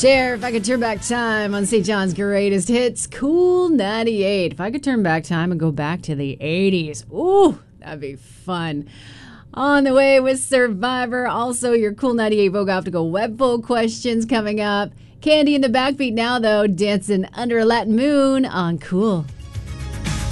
Cher, if I could turn back time on St. John's Greatest Hits, Cool 98. If I could turn back time and go back to the 80s, ooh, that'd be fun. On the way with Survivor, also your Cool 98 Vogue Off to Go Webful questions coming up. Candy in the backbeat now, though, dancing under a Latin moon on Cool.